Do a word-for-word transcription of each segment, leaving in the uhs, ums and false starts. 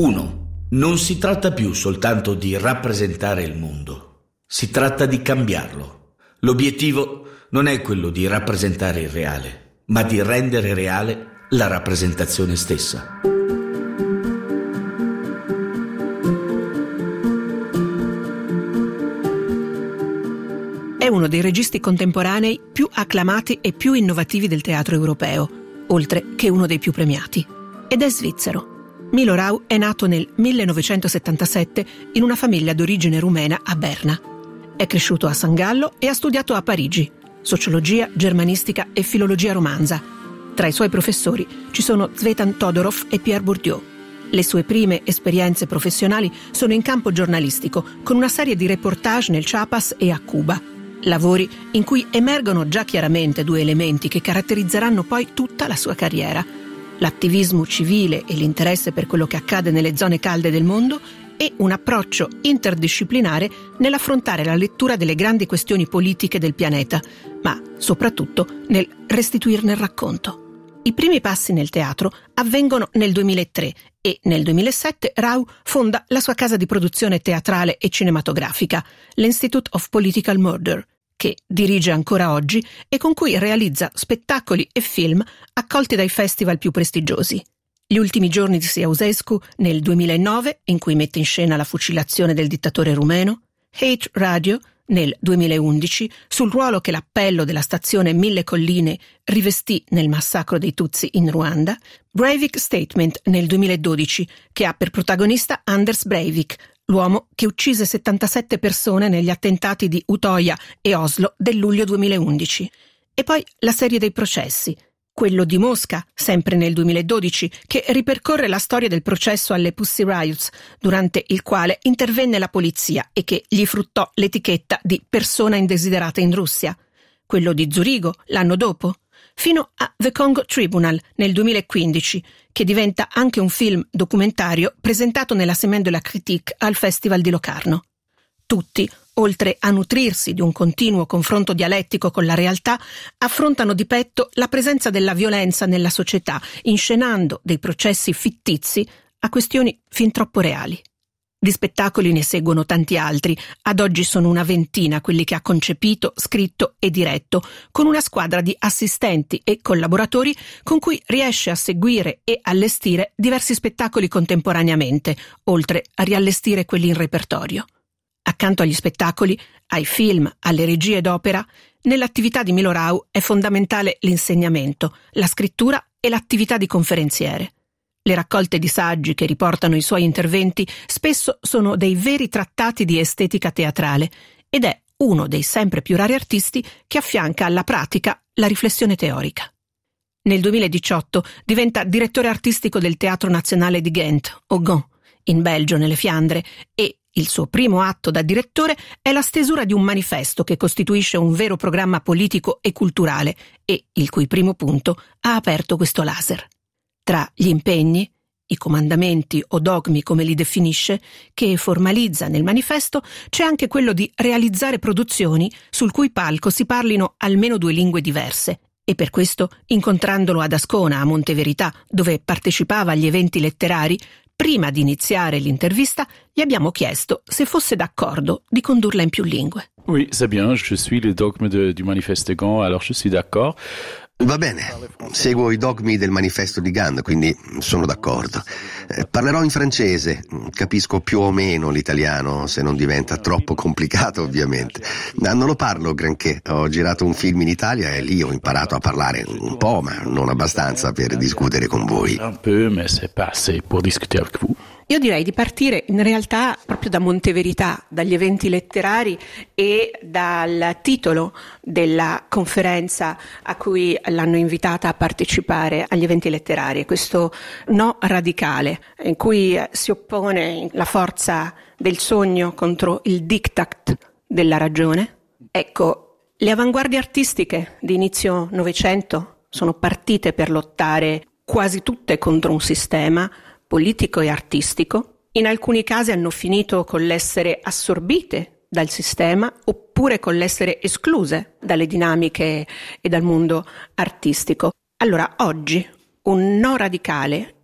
Uno, non si tratta più soltanto di rappresentare il mondo, si tratta di cambiarlo. L'obiettivo non è quello di rappresentare il reale, ma di rendere reale la rappresentazione stessa. È uno dei registi contemporanei più acclamati e più innovativi del teatro europeo, oltre che uno dei più premiati. Ed è svizzero. Milo Rau è nato nel millenovecentosettantasette in una famiglia d'origine rumena a Berna. È cresciuto a San Gallo e ha studiato a Parigi sociologia, germanistica e filologia romanza. Tra i suoi professori ci sono Tzvetan Todorov e Pierre Bourdieu. Le sue prime esperienze professionali sono in campo giornalistico, con una serie di reportage nel Chiapas e a Cuba. Lavori in cui emergono già chiaramente due elementi che caratterizzeranno poi tutta la sua carriera: l'attivismo civile e l'interesse per quello che accade nelle zone calde del mondo e un approccio interdisciplinare nell'affrontare la lettura delle grandi questioni politiche del pianeta, ma soprattutto nel restituirne il racconto. I primi passi nel teatro avvengono nel duemilatré e nel duemilasette Rau fonda la sua casa di produzione teatrale e cinematografica, l'Institute of Political Murder, che dirige ancora oggi e con cui realizza spettacoli e film accolti dai festival più prestigiosi. Gli ultimi giorni di Ceausescu nel duemilanove, in cui mette in scena la fucilazione del dittatore rumeno, Hate Radio nel duemilaundici, sul ruolo che l'appello della stazione Mille Colline rivestì nel massacro dei Tutsi in Ruanda, Breivik Statement nel duemiladodici, che ha per protagonista Anders Breivik, l'uomo che uccise settantasette persone negli attentati di Utoya e Oslo del luglio duemilaundici. E poi la serie dei processi, quello di Mosca, sempre nel duemiladodici, che ripercorre la storia del processo alle Pussy Riots, durante il quale intervenne la polizia e che gli fruttò l'etichetta di persona indesiderata in Russia. Quello di Zurigo, l'anno dopo, fino a The Congo Tribunal nel duemilaquindici, che diventa anche un film documentario presentato nella Semaine de la Critique al Festival di Locarno. Tutti, oltre a nutrirsi di un continuo confronto dialettico con la realtà, affrontano di petto la presenza della violenza nella società, inscenando dei processi fittizi a questioni fin troppo reali. Di spettacoli ne seguono tanti altri, ad oggi sono una ventina quelli che ha concepito, scritto e diretto, con una squadra di assistenti e collaboratori con cui riesce a seguire e allestire diversi spettacoli contemporaneamente, oltre a riallestire quelli in repertorio. Accanto agli spettacoli, ai film, alle regie d'opera, nell'attività di Milo Rau è fondamentale l'insegnamento, la scrittura e l'attività di conferenziere. Le raccolte di saggi che riportano i suoi interventi spesso sono dei veri trattati di estetica teatrale ed è uno dei sempre più rari artisti che affianca alla pratica la riflessione teorica. Nel duemiladiciotto diventa direttore artistico del Teatro Nazionale di Ghent, o Gand, in Belgio, nelle Fiandre, e il suo primo atto da direttore è la stesura di un manifesto che costituisce un vero programma politico e culturale e il cui primo punto ha aperto questo laser. Tra gli impegni, i comandamenti o dogmi come li definisce, che formalizza nel manifesto, c'è anche quello di realizzare produzioni sul cui palco si parlino almeno due lingue diverse. E per questo, incontrandolo ad Ascona, a Monteverità, dove partecipava agli eventi letterari, prima di iniziare l'intervista gli abbiamo chiesto se fosse d'accordo di condurla in più lingue. Oui, c'est bien, je suis les dogmes de, du manifeste Gand, alors je suis d'accord. Va bene, seguo i dogmi del manifesto di Gand, quindi sono d'accordo. Eh, parlerò in francese, capisco più o meno l'italiano, se non diventa troppo complicato ovviamente. Ma non lo parlo granché, ho girato un film in Italia e lì ho imparato a parlare un po', ma non abbastanza per discutere con voi. Un peu, mais c'est pas assez pour discuter avec vous. Io direi di partire in realtà proprio da Monteverità, dagli eventi letterari e dal titolo della conferenza a cui l'hanno invitata a partecipare agli eventi letterari, questo no radicale, in cui si oppone la forza del sogno contro il diktat della ragione. Ecco, le avanguardie artistiche di inizio Novecento sono partite per lottare quasi tutte contro un sistema politico e artistico. In alcuni casi hanno finito con l'essere assorbite dal sistema oppure con l'essere escluse dalle dinamiche e dal mondo artistico. Allora, oggi un no radicale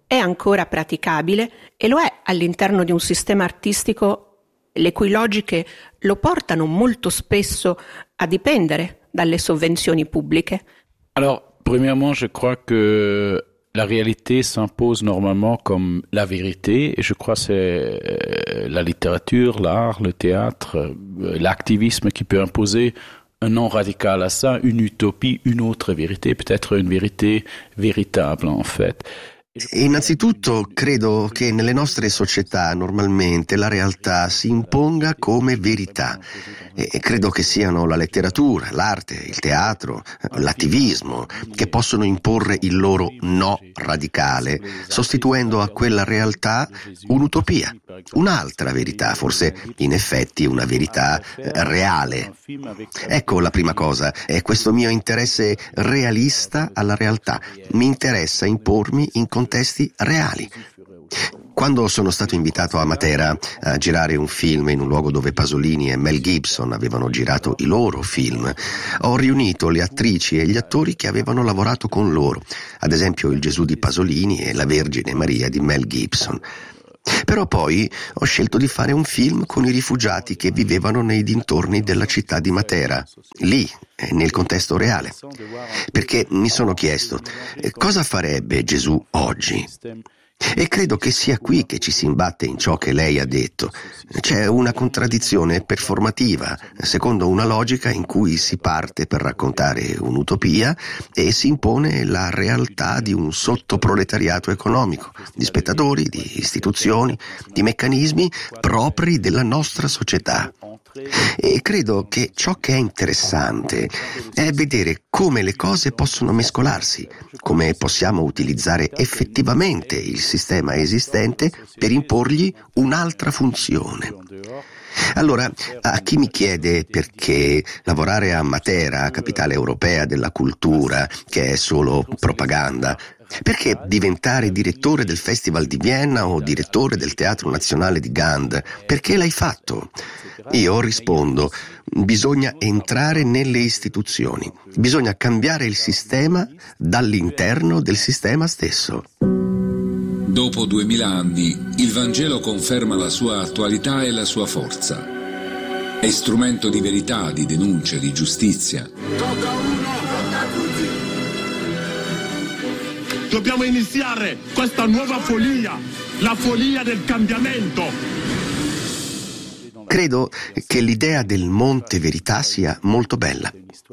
è ancora praticabile e lo è all'interno di un sistema artistico le cui logiche lo portano molto spesso a dipendere dalle sovvenzioni pubbliche? Alors, premièrement, je crois que la réalité s'impose normalement comme la vérité, et je crois que c'est la littérature, l'art, le théâtre, l'activisme qui peut imposer un non radical à ça, une utopie, une autre vérité, peut-être une vérité véritable en fait. Innanzitutto credo che nelle nostre società normalmente la realtà si imponga come verità e credo che siano la letteratura, l'arte, il teatro, l'attivismo che possono imporre il loro no radicale, sostituendo a quella realtà un'utopia, un'altra verità, forse in effetti una verità reale. Ecco la prima cosa, è questo mio interesse realista alla realtà. Mi interessa impormi in contesti reali. Quando sono stato invitato a Matera a girare un film in un luogo dove Pasolini e Mel Gibson avevano girato i loro film, ho riunito le attrici e gli attori che avevano lavorato con loro, ad esempio il Gesù di Pasolini e la Vergine Maria di Mel Gibson. Però poi ho scelto di fare un film con i rifugiati che vivevano nei dintorni della città di Matera, lì, nel contesto reale, perché mi sono chiesto cosa farebbe Gesù oggi. E credo che sia qui che ci si imbatte in ciò che lei ha detto. C'è una contraddizione performativa, secondo una logica in cui si parte per raccontare un'utopia e si impone la realtà di un sottoproletariato economico, di spettatori, di istituzioni, di meccanismi propri della nostra società. E credo che ciò che è interessante è vedere come le cose possono mescolarsi, come possiamo utilizzare effettivamente il sistema esistente per imporgli un'altra funzione. Allora, a chi mi chiede perché lavorare a Matera, capitale europea della cultura, che è solo propaganda, perché diventare direttore del Festival di Vienna o direttore del Teatro Nazionale di Gand? Perché l'hai fatto? Io rispondo, bisogna entrare nelle istituzioni, bisogna cambiare il sistema dall'interno del sistema stesso. Dopo duemila anni, il Vangelo conferma la sua attualità e la sua forza. È strumento di verità, di denuncia, di giustizia. Dobbiamo iniziare questa nuova follia, la follia del cambiamento. Credo che l'idea del Monte Verità sia molto bella.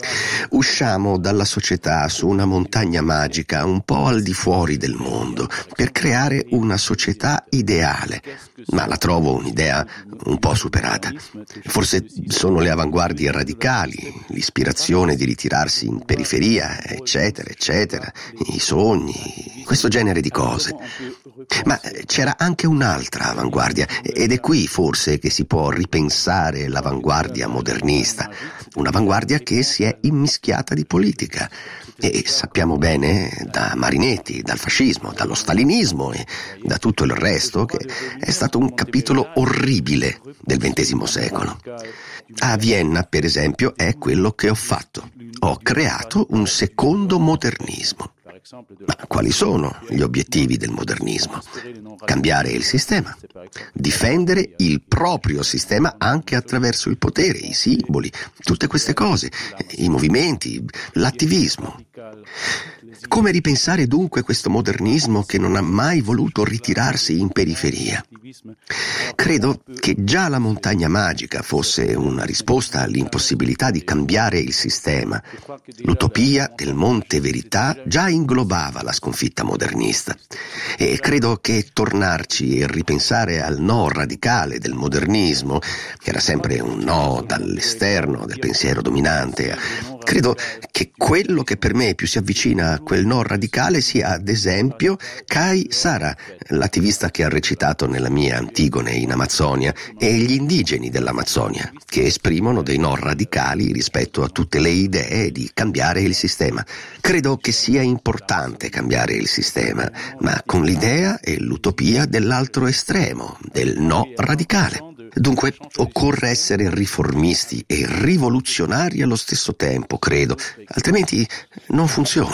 Usciamo dalla società su una montagna magica un po' al di fuori del mondo per creare una società ideale, ma la trovo un'idea un po' superata. Forse sono le avanguardie radicali, l'ispirazione di ritirarsi in periferia, eccetera, eccetera, i sogni, questo genere di cose. Ma c'era anche un'altra avanguardia ed è qui forse che si può ripensare l'avanguardia modernista, un'avanguardia che si è immischiata di politica e sappiamo bene da Marinetti, dal fascismo, dallo stalinismo e da tutto il resto che è stato un capitolo orribile del ventesimo secolo. A Vienna, per esempio, è quello che ho fatto. Ho creato un secondo modernismo. Ma quali sono gli obiettivi del modernismo? Cambiare il sistema, difendere il proprio sistema anche attraverso il potere, i simboli, tutte queste cose, i movimenti, l'attivismo. Come ripensare dunque questo modernismo che non ha mai voluto ritirarsi in periferia? Credo che già la montagna magica fosse una risposta all'impossibilità di cambiare il sistema. L'utopia del Monte Verità già inglobava la sconfitta modernista e credo che tornarci e ripensare al no radicale del modernismo, che era sempre un no dall'esterno del pensiero dominante, credo che quello che per me più si avvicina a quel no radicale sia ad esempio Kai Sara, l'attivista che ha recitato nella mia Antigone in Amazzonia, e gli indigeni dell'Amazzonia, che esprimono dei no radicali rispetto a tutte le idee di cambiare il sistema. Credo che sia importante cambiare il sistema, ma con l'idea e l'utopia dell'altro estremo, del no radicale. Dunque occorre essere riformisti e rivoluzionari allo stesso tempo, credo, altrimenti non funziona.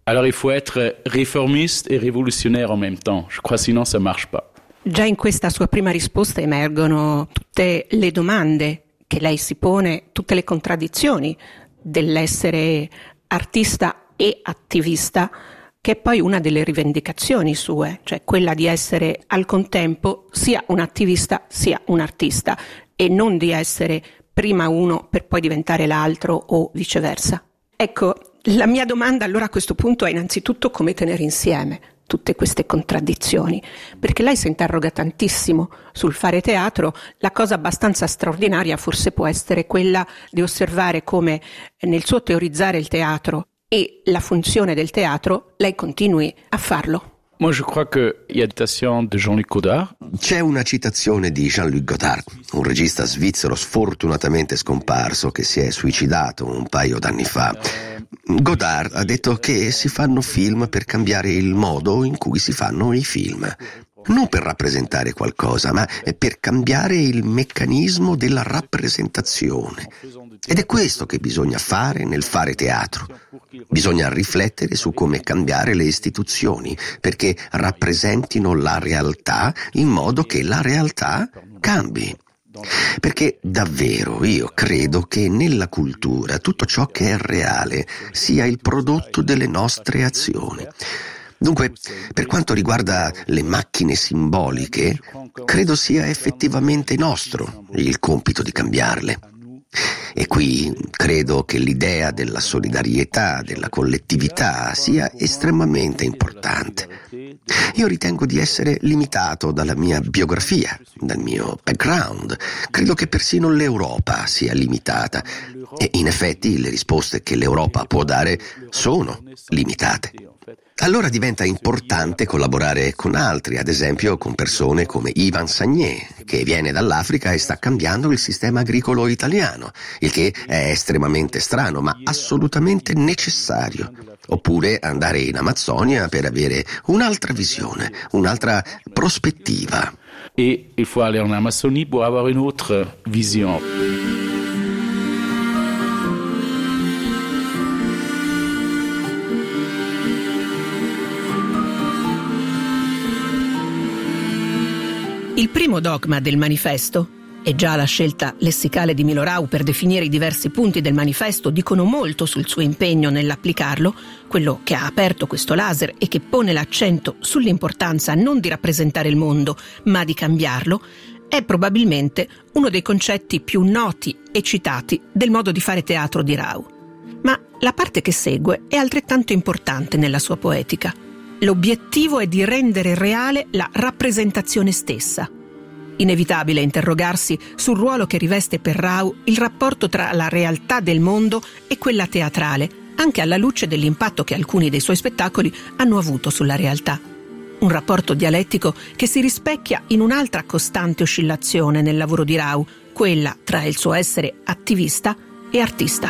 Alors il faut être réformiste et révolutionnaire en même temps. Je crois sinon ça marche pas. Già in questa sua prima risposta emergono tutte le domande che lei si pone, tutte le contraddizioni dell'essere artista e attivista, che è poi una delle rivendicazioni sue, cioè quella di essere al contempo sia un attivista sia un artista e non di essere prima uno per poi diventare l'altro o viceversa. Ecco, la mia domanda allora a questo punto è innanzitutto come tenere insieme tutte queste contraddizioni, perché lei si interroga tantissimo sul fare teatro. La cosa abbastanza straordinaria forse può essere quella di osservare come nel suo teorizzare il teatro e la funzione del teatro lei continui a farlo. Moi, je crois qu'il y a une citation de Jean-Luc Godard. C'è una citazione di Jean-Luc Godard, un regista svizzero sfortunatamente scomparso che si è suicidato un paio d'anni fa. Godard ha detto che si fanno film per cambiare il modo in cui si fanno i film. Non per rappresentare qualcosa, ma per cambiare il meccanismo della rappresentazione. Ed è questo che bisogna fare nel fare teatro. Bisogna riflettere su come cambiare le istituzioni, perché rappresentino la realtà in modo che la realtà cambi. Perché davvero io credo che nella cultura tutto ciò che è reale sia il prodotto delle nostre azioni. Dunque, per quanto riguarda le macchine simboliche, credo sia effettivamente nostro il compito di cambiarle. E qui credo che l'idea della solidarietà, della collettività sia estremamente importante. Io ritengo di essere limitato dalla mia biografia, dal mio background. Credo che persino l'Europa sia limitata. E in effetti le risposte che l'Europa può dare sono limitate. Allora diventa importante collaborare con altri, ad esempio con persone come Ivan Sagné, che viene dall'Africa e sta cambiando il sistema agricolo italiano, il che è estremamente strano, ma assolutamente necessario. Oppure andare in Amazzonia per avere un'altra visione, un'altra prospettiva. Et il faut aller en Amazonie pour avoir une autre vision. Il primo dogma del manifesto, e già la scelta lessicale di Milorau per definire i diversi punti del manifesto dicono molto sul suo impegno nell'applicarlo, quello che ha aperto questo laser e che pone l'accento sull'importanza non di rappresentare il mondo, ma di cambiarlo, è probabilmente uno dei concetti più noti e citati del modo di fare teatro di Rau. Ma la parte che segue è altrettanto importante nella sua poetica. L'obiettivo è di rendere reale la rappresentazione stessa. Inevitabile interrogarsi sul ruolo che riveste per Rau il rapporto tra la realtà del mondo e quella teatrale, anche alla luce dell'impatto che alcuni dei suoi spettacoli hanno avuto sulla realtà. Un rapporto dialettico che si rispecchia in un'altra costante oscillazione nel lavoro di Rau, quella tra il suo essere attivista e artista.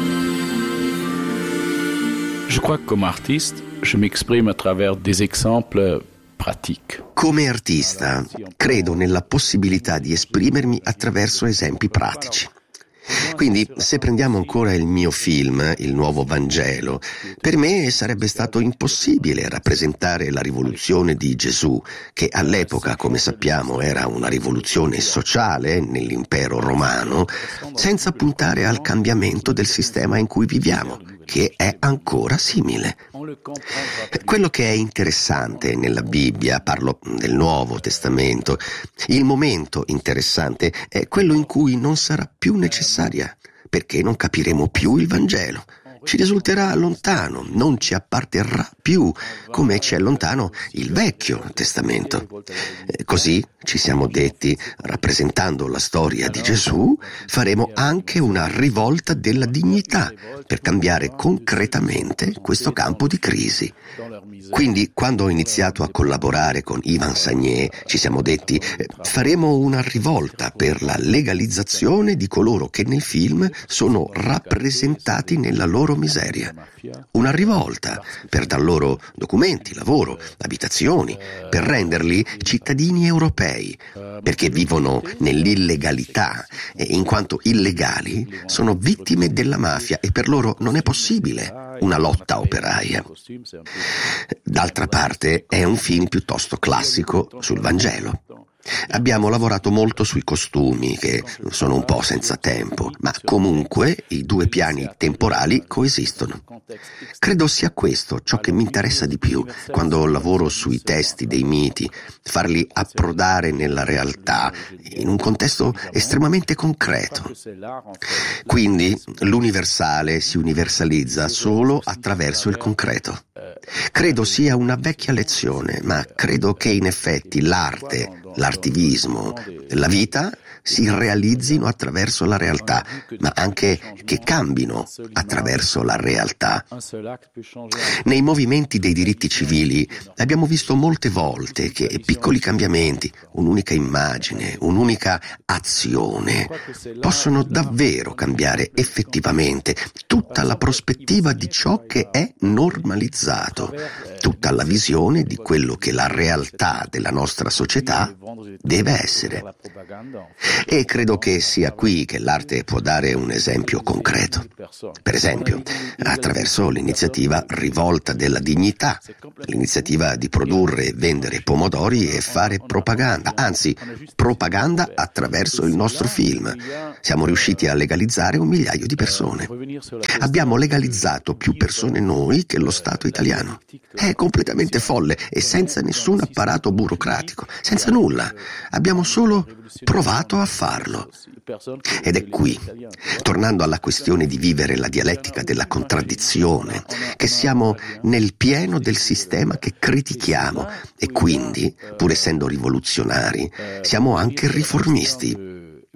Je crois que comme artiste, je m'exprime à travers des exemples pratiques. Come artista, credo nella possibilità di esprimermi attraverso esempi pratici. Quindi, se prendiamo ancora il mio film, Il Nuovo Vangelo, per me sarebbe stato impossibile rappresentare la rivoluzione di Gesù, che all'epoca, come sappiamo, era una rivoluzione sociale nell'impero romano, senza puntare al cambiamento del sistema in cui viviamo, che è ancora simile. Quello che è interessante nella Bibbia, parlo del Nuovo Testamento, il momento interessante è quello in cui non sarà più necessaria, perché non capiremo più il Vangelo. Ci risulterà lontano, non ci apparterrà più, come ci è lontano il Vecchio Testamento. Così, ci siamo detti, rappresentando la storia di Gesù, faremo anche una rivolta della dignità per cambiare concretamente questo campo di crisi. Quindi, quando ho iniziato a collaborare con Ivan Sagné, ci siamo detti, faremo una rivolta per la legalizzazione di coloro che nel film sono rappresentati nella loro miseria. Una rivolta per dar loro documenti, lavoro, abitazioni, per renderli cittadini europei, perché vivono nell'illegalità e in quanto illegali sono vittime della mafia e per loro non è possibile una lotta operaia. D'altra parte è un film piuttosto classico sul Vangelo. Abbiamo lavorato molto sui costumi, che sono un po' senza tempo, ma comunque i due piani temporali coesistono. Credo sia questo ciò che mi interessa di più quando lavoro sui testi dei miti, farli approdare nella realtà, in un contesto estremamente concreto. Quindi l'universale si universalizza solo attraverso il concreto. Credo sia una vecchia lezione, ma credo che in effetti l'arte, l'artivismo, la vita si realizzino attraverso la realtà, ma anche che cambino attraverso la realtà. Nei movimenti dei diritti civili abbiamo visto molte volte che piccoli cambiamenti, un'unica immagine, un'unica azione, possono davvero cambiare effettivamente tutta la prospettiva di ciò che è normalizzato, tutta la visione di quello che la realtà della nostra società deve essere. E credo che sia qui che l'arte può dare un esempio concreto. Per esempio, attraverso l'iniziativa Rivolta della Dignità, l'iniziativa di produrre e vendere pomodori e fare propaganda, anzi, propaganda attraverso il nostro film. Siamo riusciti a legalizzare un migliaio di persone. Abbiamo legalizzato più persone noi che lo Stato italiano. È completamente folle e senza nessun apparato burocratico, senza nulla. Abbiamo solo provato a farlo. Ed è qui, tornando alla questione di vivere la dialettica della contraddizione, che siamo nel pieno del sistema che critichiamo e quindi, pur essendo rivoluzionari, siamo anche riformisti.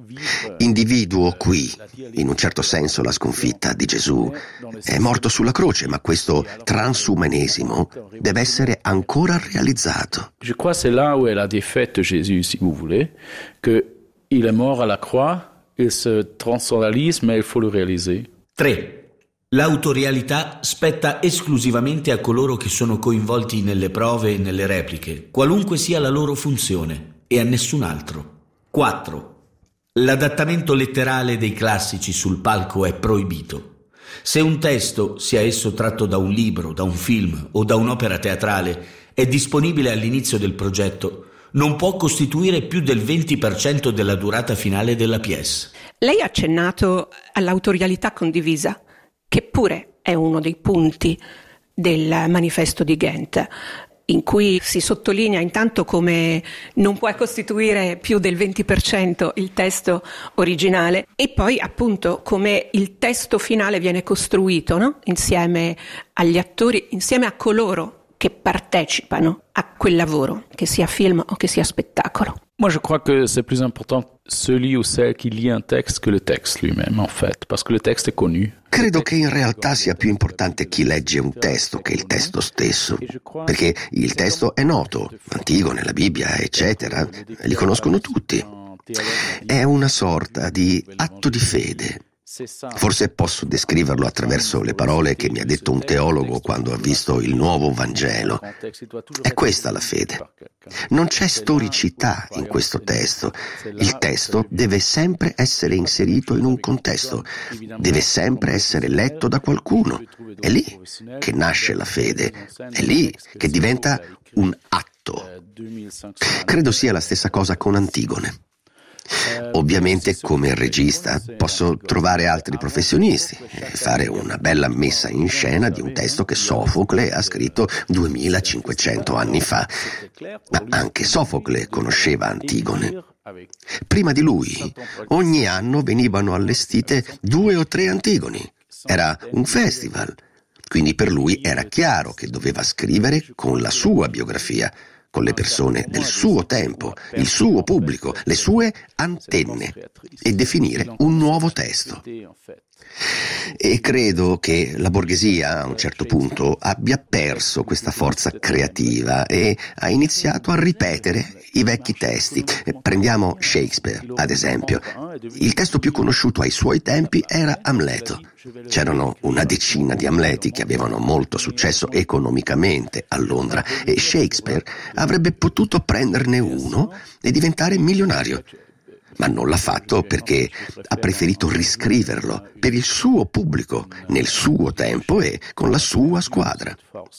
Individuo qui, in un certo senso, la sconfitta di Gesù. È morto sulla croce, ma questo transumanesimo deve essere ancora realizzato. Je crois que c'est là où est la défaite de Jésus, si vous voulez, que il est mort à la croix, il se transcendalise, mais il faut le réaliser. tre. L'autorialità spetta esclusivamente a coloro che sono coinvolti nelle prove e nelle repliche, qualunque sia la loro funzione, e a nessun altro. quattro. L'adattamento letterale dei classici sul palco è proibito. Se un testo, sia esso tratto da un libro, da un film o da un'opera teatrale, è disponibile all'inizio del progetto, non può costituire più del venti per cento della durata finale della pièce. Lei ha accennato all'autorialità condivisa, che pure è uno dei punti del manifesto di Ghent, in cui si sottolinea intanto come non può costituire più del venti per cento il testo originale e poi appunto come il testo finale viene costruito, no? Insieme agli attori, insieme a coloro che partecipano a quel lavoro, che sia film o che sia spettacolo. Moi, je crois que c'est plus important celui ou celle qui lit un texte que le texte lui-même, en fait, parce que le texte est connu. Credo che in realtà sia più importante chi legge un testo che il testo stesso, perché il testo è noto, Antigone, la Bibbia, eccetera, li conoscono tutti. È una sorta di atto di fede. Forse posso descriverlo attraverso le parole che mi ha detto un teologo quando ha visto il nuovo Vangelo. È questa la fede. Non c'è storicità in questo testo. Il testo deve sempre essere inserito in un contesto, deve sempre essere letto da qualcuno. È lì che nasce la fede, è lì che diventa un atto. Credo sia la stessa cosa con Antigone. Ovviamente come regista posso trovare altri professionisti e fare una bella messa in scena di un testo che Sofocle ha scritto duemilacinquecento anni fa, ma anche Sofocle conosceva Antigone. Prima di lui ogni anno venivano allestite due o tre Antigoni, era un festival, quindi per lui era chiaro che doveva scrivere con la sua biografia, con le persone del suo tempo, il suo pubblico, le sue antenne e definire un nuovo testo. E credo che la borghesia a un certo punto abbia perso questa forza creativa e ha iniziato a ripetere i vecchi testi. Prendiamo Shakespeare, ad esempio. Il testo più conosciuto ai suoi tempi era Amleto. C'erano una decina di Amleti che avevano molto successo economicamente a Londra e Shakespeare avrebbe potuto prenderne uno e diventare milionario. ma non l'ha fatto perché ha preferito riscriverlo per il suo pubblico, nel suo tempo e con la sua squadra.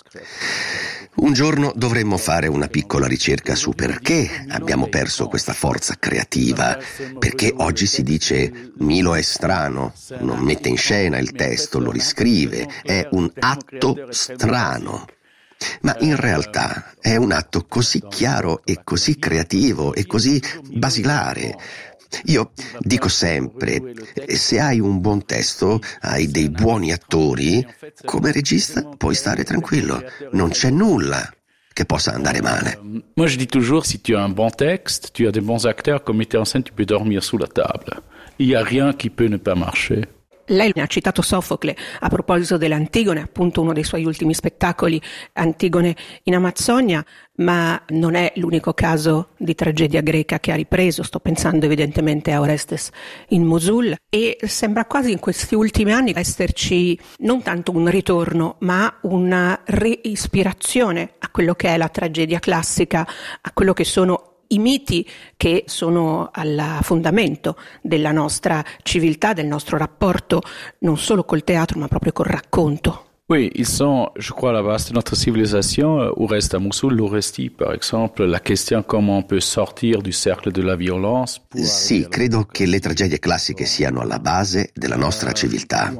Un giorno dovremmo fare una piccola ricerca su perché abbiamo perso questa forza creativa, perché oggi si dice Milo è strano, non mette in scena il testo, lo riscrive, è un atto strano. Ma in realtà è un atto così chiaro e così creativo e così basilare. Io dico sempre, se hai un buon testo, hai dei buoni attori, come regista puoi stare tranquillo, non c'è nulla che possa andare male. Moi je dis toujours, si tu as un bon texte, tu as des bons acteurs, comme metteur en scène, tu peux dormir sous la table. Il n'y a rien qui peut ne pas marcher. Lei ha citato Sofocle a proposito dell'Antigone, appunto uno dei suoi ultimi spettacoli, Antigone in Amazzonia, ma non è l'unico caso di tragedia greca che ha ripreso. Sto pensando evidentemente a Orestes in Mosul, e sembra quasi in questi ultimi anni esserci non tanto un ritorno, ma una reispirazione a quello che è la tragedia classica, a quello che sono i miti che sono al fondamento della nostra civiltà, del nostro rapporto non solo col teatro ma proprio col racconto. Oui, ils sont, je crois, la base de notre civilisation. Oreste à Mossoul, l'Oresti, par exemple, la question comment on peut sortir du cercle de la violence. Sì, credo che le tragedie classiche siano alla base della nostra civiltà.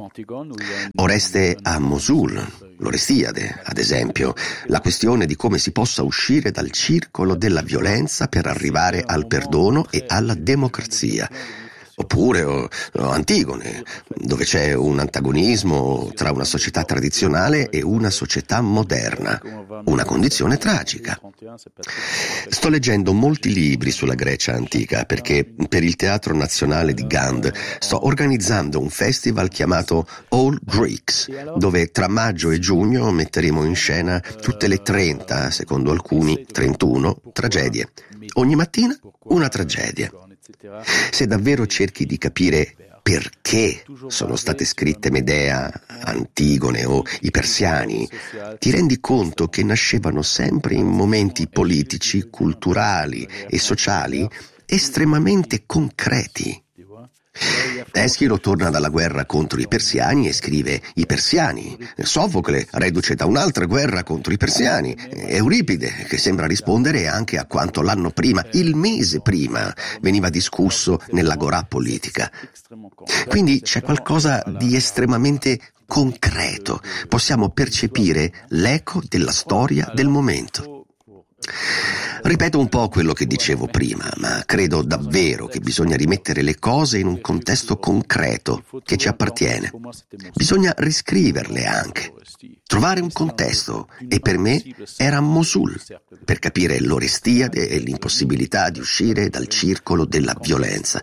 Oreste a Mosul, l'Orestiade, ad esempio, la questione di come si possa uscire dal circolo della violenza per arrivare al perdono e alla democrazia. Oppure o, o Antigone, dove c'è un antagonismo tra una società tradizionale e una società moderna, una condizione tragica. Sto leggendo molti libri sulla Grecia antica perché per il Teatro Nazionale di Gand sto organizzando un festival chiamato All Greeks, dove tra maggio e giugno metteremo in scena tutte le trenta, secondo alcuni trentuno, tragedie. Ogni mattina una tragedia. Se davvero cerchi di capire perché sono state scritte Medea, Antigone o i Persiani, ti rendi conto che nascevano sempre in momenti politici, culturali e sociali estremamente concreti. Eschilo torna dalla guerra contro i Persiani e scrive i Persiani. Sofocle reduce da un'altra guerra contro i Persiani. Euripide, che sembra rispondere anche a quanto l'anno prima, il mese prima, veniva discusso nell'agorà politica. Quindi c'è qualcosa di estremamente concreto. Possiamo percepire l'eco della storia del momento. Ripeto un po' quello che dicevo prima, ma credo davvero che bisogna rimettere le cose in un contesto concreto che ci appartiene. Bisogna riscriverle anche, trovare un contesto, e per me era Mosul, per capire l'Orestiade e l'impossibilità di uscire dal circolo della violenza.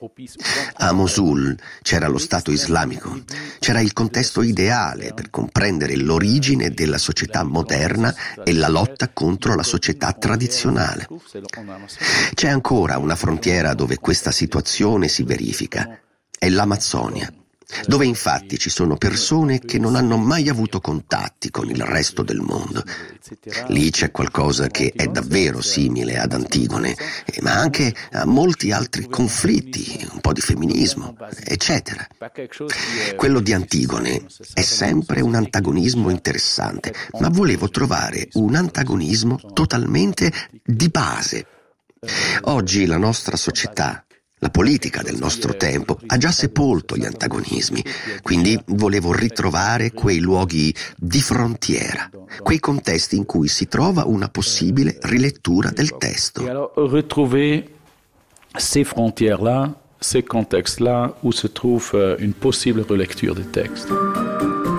A Mosul c'era lo Stato islamico, c'era il contesto ideale per comprendere l'origine della società moderna e la lotta contro la società tradizionale. C'è ancora una frontiera dove questa situazione si verifica, è l'Amazzonia, dove infatti ci sono persone che non hanno mai avuto contatti con il resto del mondo. Lì c'è qualcosa che è davvero simile ad Antigone, ma anche a molti altri conflitti, un po' di femminismo, eccetera. Quello di Antigone è sempre un antagonismo interessante, ma volevo trovare un antagonismo totalmente di base. Oggi la nostra società, la politica del nostro tempo ha già sepolto gli antagonismi, quindi volevo ritrovare quei luoghi di frontiera, quei contesti in cui si trova una possibile rilettura del testo. Et alors retrouver ces frontières-là, ces contextes-là où se trouve une possible relecture du texte.